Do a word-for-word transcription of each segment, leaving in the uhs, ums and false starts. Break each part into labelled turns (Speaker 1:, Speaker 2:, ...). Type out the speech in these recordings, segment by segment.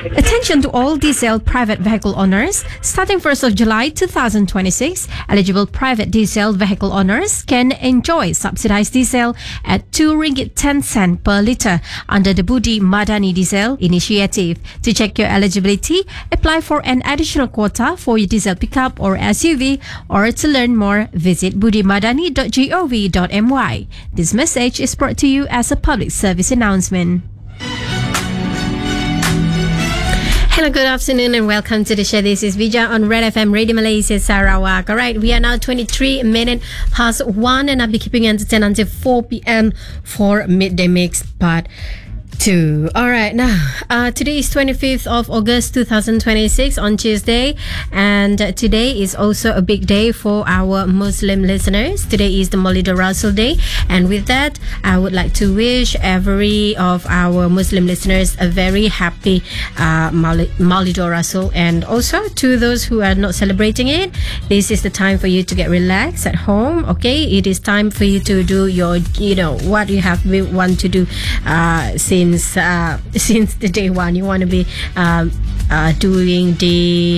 Speaker 1: Attention to all diesel private vehicle owners. Starting first of July twenty twenty-six, eligible private diesel vehicle owners can enjoy subsidized diesel at two ringgit ten cents per litre under the Budi Madani Diesel Initiative. To check your eligibility, apply for an additional quota for your diesel pickup or S U V, or to learn more, visit budimadani dot gov dot my. This message is brought to you as a public service announcement. Hello, good afternoon and welcome to the show. This is Vija on Red F M Radio Malaysia Sarawak. Alright, we are now twenty-three minutes past one and I'll be keeping you entertained until four p.m. for Midday Mix Part two. Alright, now uh, today is twenty-fifth of August twenty twenty-six on Tuesday, and uh, today is also a big day for our Muslim listeners. Today is the Maulidur Rasul Day, and with that I would like to wish every of our Muslim listeners a very happy uh, Maulidur Rasul, and also to those who are not celebrating it, this is the time for you to get relaxed at home. Okay, it is time for you to do your, you know, what you have been want to do uh, since Uh, since the day one. You want to be um, uh, doing the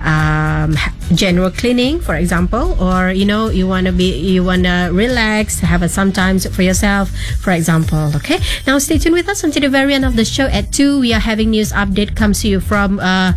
Speaker 1: um, general cleaning, for example, or you know you want to be you want to relax, have a some time for yourself, for example. Okay, now stay tuned with us until the very end of the show. At two, we are having news update comes to you from uh,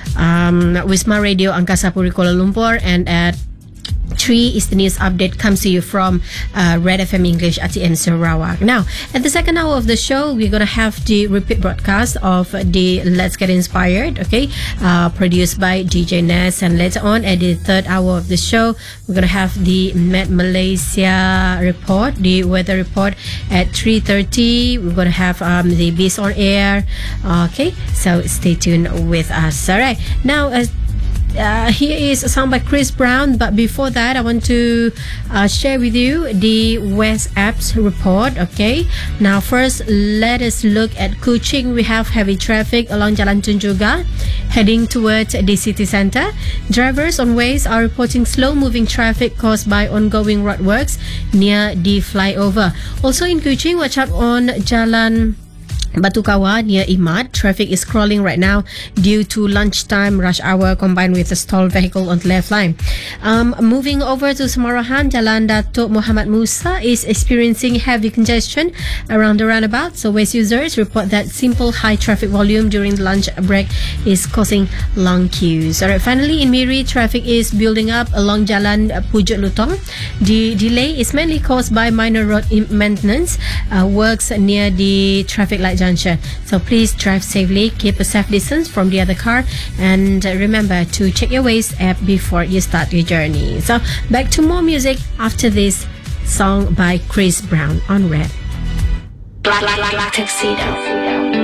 Speaker 1: um, Wisma Radio Angkasa Puri Kuala Lumpur, and at three is the news update comes to you from uh, Red F M English at the end Sarawak. Now, at the second hour of the show, we're going to have the repeat broadcast of the Let's Get Inspired, okay, uh, produced by D J Ness. And later on, at the third hour of the show, we're going to have the Met Malaysia report, the weather report at three thirty. We're going to have um, the Beast on Air, okay, so stay tuned with us. All right, now as Uh, here is a song by Chris Brown, but before that I want to uh, share with you the West Apps report. Okay, now first let us look at Kuching. We have heavy traffic along Jalan Tunjungan heading towards the city centre. Drivers on ways are reporting slow moving traffic caused by ongoing roadworks near the flyover. Also in Kuching, watch out on Jalan Batu Kawa near Imat. Traffic is crawling right now due to lunchtime rush hour combined with a stalled vehicle on the left line. Um, moving over to Semarahan, Jalan Datuk Muhammad Musa is experiencing heavy congestion around the roundabout. So Waze users report that simple high traffic volume during the lunch break is causing long queues. Alright, finally in Miri, traffic is building up along Jalan Pujuk Lutong. The delay is mainly caused by minor road maintenance uh, works near the traffic light junction. So please drive safely, keep a safe distance from the other car, and remember to check your Waze app before you start your journey. So back to more music after this song by Chris Brown on Red.
Speaker 2: Black, black, black, black tuxedo.